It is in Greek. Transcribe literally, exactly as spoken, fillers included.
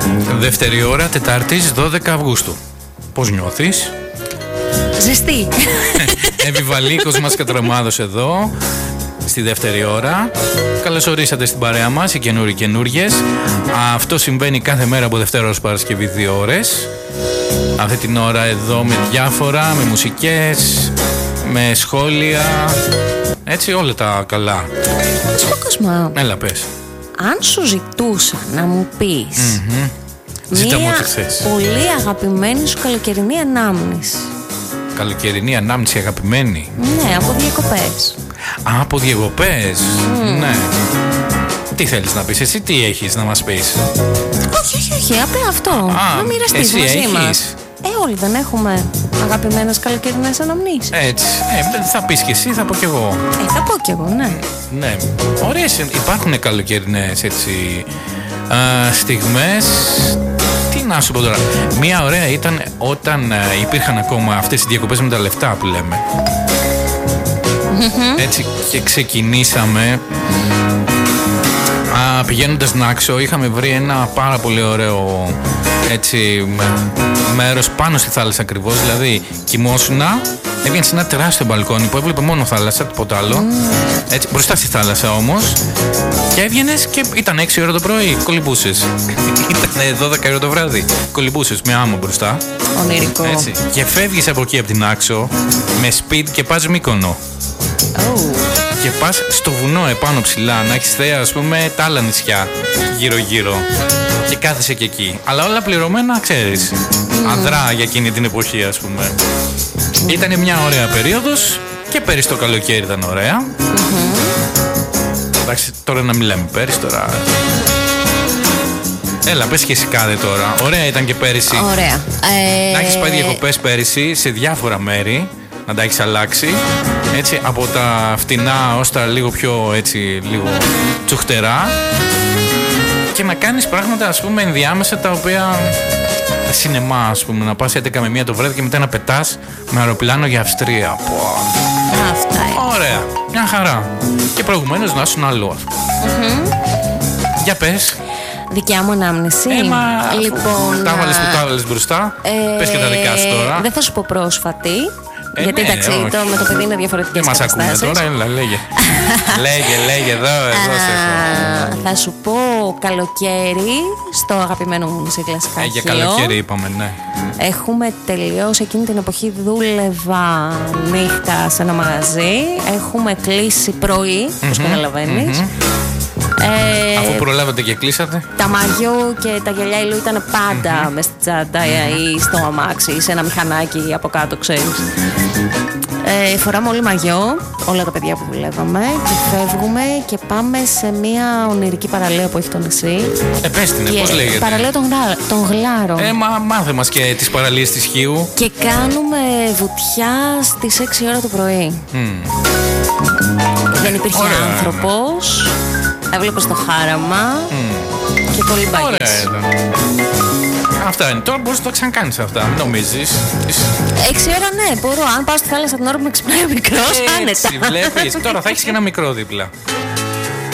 Δεύτερη ώρα, Τετάρτης, δώδεκα Αυγούστου. Πώς νιώθεις? Ζεστή. Επιβαλίκος μας κατραμάδος εδώ στη δεύτερη ώρα. Καλώς ορίσατε στην παρέα μας, οι καινούριοι καινούριες. Αυτό συμβαίνει κάθε μέρα από Δευτέρα ως Παρασκευή, δύο ώρες. Αυτή την ώρα εδώ με διάφορα, με μουσικές, με σχόλια, έτσι όλα τα καλά. Ας πω, Κοσμά, Έλα πες. αν σου ζητούσα να μου πεις Mm-hmm. μία θες. πολύ αγαπημένη σου καλοκαιρινή ανάμνηση. Καλοκαιρινή ανάμνηση αγαπημένη. Ναι, από διακοπές. Α, από διακοπές. Mm. Ναι. Τι θέλεις να πεις, εσύ τι έχεις να μας πεις? Όχι, όχι, όχι, απλά αυτό. Α, να μοιραστείς εσύ μαζί έχεις? μας. Ε, όλοι δεν έχουμε αγαπημένες καλοκαιρινές αναμνήσεις. Έτσι. Ε, θα πεις κι εσύ, θα πω κι εγώ. Ε, θα πω κι εγώ, ναι. Ναι. Ωραίες, υπάρχουν καλοκαιρινές έτσι α, στιγμές. Τι να σου πω τώρα. Μία ωραία ήταν όταν α, υπήρχαν ακόμα αυτές οι διακοπές με τα λεφτά που λέμε. Mm-hmm. Έτσι και ξεκινήσαμε α, πηγαίνοντας Νάξο. Είχαμε βρει ένα πάρα πολύ ωραίο έτσι μέρος πάνω στη θάλασσα ακριβώς. Δηλαδή κοιμόσουνα, έβγαινε σε ένα τεράστιο μπαλκόνι που έβλεπε μόνο θάλασσα, τίποτα άλλο. Mm. Έτσι, μπροστά στη θάλασσα όμως. Και έβγαινες και ήταν έξι ώρα το πρωί, κολυμπούσες. Ήταν δώδεκα ώρα το βράδυ, κολυμπούσες με άμμο μπροστά. Ονειρικό. Έτσι. Και φεύγεις από εκεί από την Άξο με speed και πας Μύκονο. Oh. Και πας στο βουνό επάνω ψηλά, να έχεις θέα ας πούμε τα άλλα νησιά γύρω γύρω. Και κάθεσαι και εκεί. Αλλά όλα πληρωμένα, ξέρεις. Mm. Αδρά για εκείνη την εποχή ας πούμε. Mm. Ήτανε μια ωραία περίοδος. Και πέρυσι το καλοκαίρι ήταν ωραία. Mm-hmm. Εντάξει, τώρα να μην λέμε πέρυσι τώρα. Έλα, πες και εσύ κάτι τώρα. Ωραία ήταν και πέρυσι. Ωραία. Ε... Να έχεις πάει διακοπές πέρυσι σε διάφορα μέρη. Να τα έχεις αλλάξει. Έτσι, από τα φτηνά ως τα λίγο πιο έτσι, λίγο τσουχτερά. Και να κάνεις πράγματα ας πούμε ενδιάμεσα τα οποία σινεμά ας πούμε, να πας έντεκα με μία το βράδυ και μετά να πετάς με αεροπλάνο για Αυστρία. Αυτά είναι. Ωραία, μια χαρά. Και προηγουμένως να ήσουν αλλού. Mm-hmm. Για πες. Δικιά μου ανάμνηση. Ε, μα, λοιπόν, τα βάλες που τα βάλες μπροστά. ε, Πες και τα δικά σου τώρα. Δεν θα σου πω πρόσφατη. Ε, γιατί ναι, εντάξει, το, με το παιδί είναι διαφορετικές δεν μας καταστάσεις. ακούνε τώρα, έλα, λέγε. Λέγε, λέγε, εδώ, εδώ σε έχω. Θα σου πω καλοκαίρι στο αγαπημένο μου νησί Γλασκάκιο. Ε, για καλοκαίρι είπαμε, ναι. Έχουμε τελειώσει εκείνη την εποχή, δούλευα νύχτα σε ένα μαγαζί. Έχουμε κλείσει πρωί, όπως mm-hmm, καταλαβαίνεις. Mm-hmm. Ε, Αφού προλάβατε και κλείσατε. Τα μαγιό και τα γυαλιά ήλιου ήταν πάντα mm-hmm. μες στη τσάντα ή στο αμάξι ή σε ένα μηχανάκι από κάτω, ξέρεις. Ε, φοράμε όλοι μαγιό, όλα τα παιδιά που δουλεύαμε, και φεύγουμε και πάμε σε μια ονειρική παραλία που έχει το νησί. Ε, πες την, πώς λέγεται? Παραλία των, γλά, των Γλάρων. Ε, μα μάθε μας και τις παραλίες της Χίου. Και κάνουμε βουτιά στις έξι ώρα το πρωί. Mm. Δεν υπήρχε Ωραία, άνθρωπος. Έβλεπες το χάραμα mm. και πολύ μπαγιές. Ωραία ήταν. Αυτά είναι. Τώρα μπορείς να το ξανακάνεις αυτά, μην νομίζεις. Έξι ώρα ναι, μπορώ. Αν πάω στη θάλασσα την ώρα που με ξυπνάει ο μικρός, άνετα. Έτσι, βλέπεις. Τώρα θα έχεις και ένα μικρό δίπλα.